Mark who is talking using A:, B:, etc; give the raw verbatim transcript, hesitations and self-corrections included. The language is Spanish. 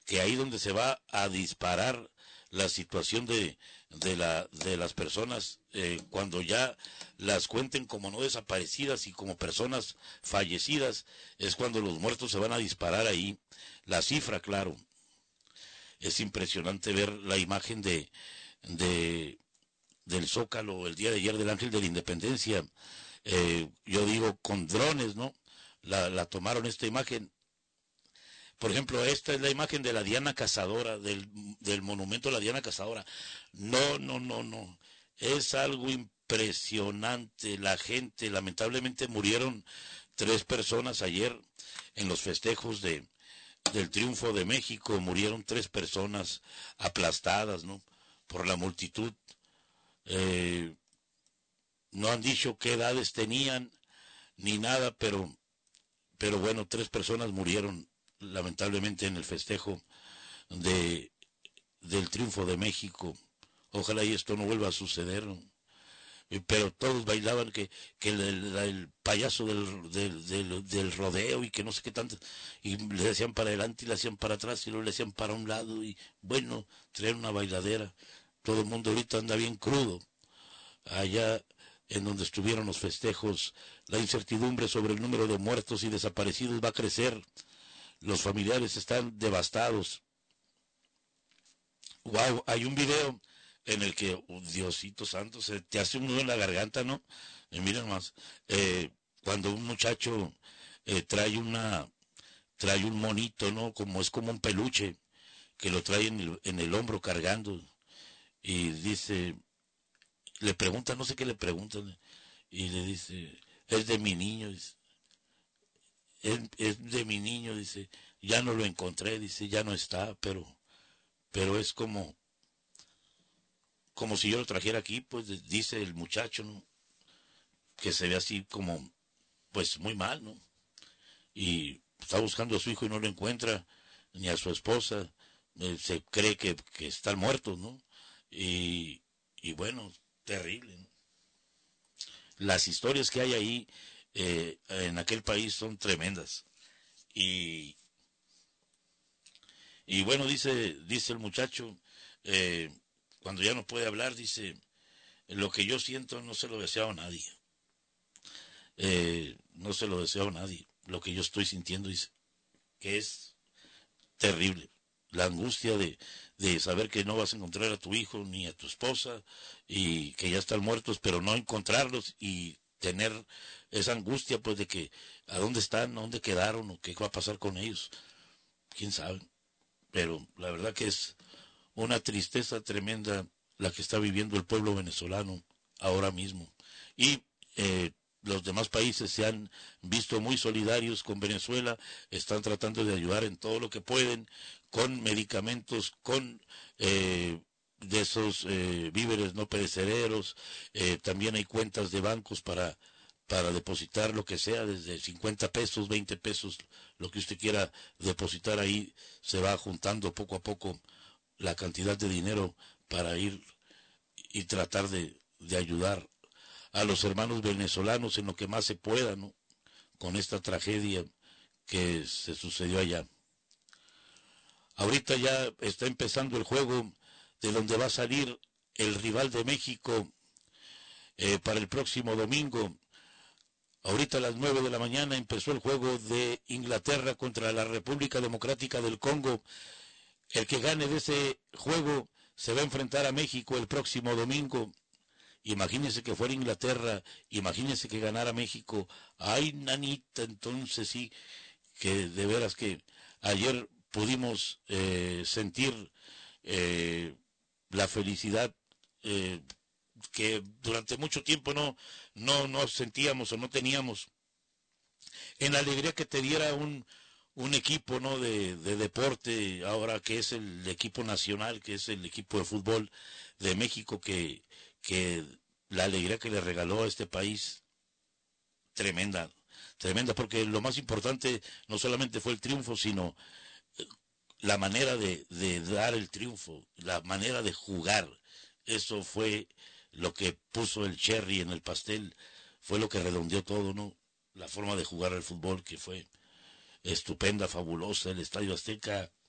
A: que ahí donde se va a disparar la situación de, de, la, de las personas, eh, cuando ya las cuenten como no desaparecidas y como personas fallecidas, es cuando los muertos se van a disparar ahí. La cifra, claro, es impresionante ver la imagen de, de del Zócalo el día de ayer del Ángel de la Independencia, eh, yo digo con drones, ¿no? La, la tomaron esta imagen. Por ejemplo, esta es la imagen de la Diana Cazadora, del, del monumento a la Diana Cazadora. No, no, no, no. Es algo impresionante. La gente, lamentablemente murieron tres personas ayer en los festejos de, del triunfo de México. Murieron tres personas aplastadas, ¿no? Por la multitud. Eh, no han dicho qué edades tenían ni nada, pero, pero bueno, tres personas murieron lamentablemente en el festejo de, del triunfo de México. Ojalá y esto no vuelva a suceder, ¿no? Pero todos bailaban que, que el, el, el payaso del, del, del, del rodeo y que no sé qué tanto, y le hacían para adelante y le hacían para atrás y luego le hacían para un lado y bueno, traían una bailadera. Todo el mundo ahorita anda bien crudo. Allá en donde estuvieron los festejos, la incertidumbre sobre el número de muertos y desaparecidos va a crecer. Los familiares están devastados. Wow, hay un video en el que, oh, Diosito santo, se te hace un nudo en la garganta, ¿no? Y miren más, eh, cuando un muchacho eh, trae una, trae un monito, ¿no? Como es como un peluche, que lo trae en el, en el hombro cargando, y dice, le preguntan, no sé qué le preguntan, y le dice, es de mi niño, dice, es, es de mi niño, dice, ya no lo encontré, dice, ya no está, pero, pero es como, como si yo lo trajera aquí, pues dice el muchacho, ¿no? Que se ve así como, pues muy mal, ¿no? Y está buscando a su hijo y no lo encuentra, ni a su esposa, eh, se cree que, que están muertos, ¿no? Y, y bueno, terrible, ¿no? Las historias que hay ahí eh, en aquel país son tremendas. Y, y bueno, dice, dice el muchacho, eh, cuando ya no puede hablar, dice, lo que yo siento no se lo deseo a nadie. Eh, no se lo deseo a nadie. Lo que yo estoy sintiendo dice, que es terrible. La angustia de, de saber que no vas a encontrar a tu hijo ni a tu esposa y que ya están muertos, pero no encontrarlos y tener esa angustia pues de que a dónde están, a dónde quedaron o qué va a pasar con ellos. Quién sabe. Pero la verdad que es una tristeza tremenda la que está viviendo el pueblo venezolano ahora mismo. Y eh, los demás países se han visto muy solidarios con Venezuela, están tratando de ayudar en todo lo que pueden, con medicamentos, con eh, de esos eh, víveres no perecederos, eh, también hay cuentas de bancos para para depositar lo que sea, desde cincuenta pesos, veinte pesos, lo que usted quiera depositar ahí, se va juntando poco a poco la cantidad de dinero para ir y tratar de, de ayudar a los hermanos venezolanos en lo que más se pueda, ¿no? Con esta tragedia que se sucedió allá. Ahorita ya está empezando el juego de donde va a salir el rival de México eh, para el próximo domingo. Ahorita a las nueve de la mañana empezó el juego de Inglaterra contra la República Democrática del Congo. El que gane de ese juego se va a enfrentar a México el próximo domingo. Imagínense que fuera Inglaterra, imagínense que ganara México. Ay, nanita, entonces sí, que de veras que ayer pudimos eh, sentir eh, la felicidad eh, que durante mucho tiempo no, no, no sentíamos o no teníamos, en la alegría que te diera un, un equipo, ¿no? de, de deporte, ahora que es el equipo nacional, que es el equipo de fútbol de México, que, que la alegría que le regaló a este país, tremenda, tremenda, porque lo más importante no solamente fue el triunfo, sino la manera de, de dar el triunfo, la manera de jugar. Eso fue lo que puso el cherry en el pastel, fue lo que redondeó todo, ¿no? La forma de jugar al fútbol, que fue estupenda, fabulosa, el Estadio Azteca,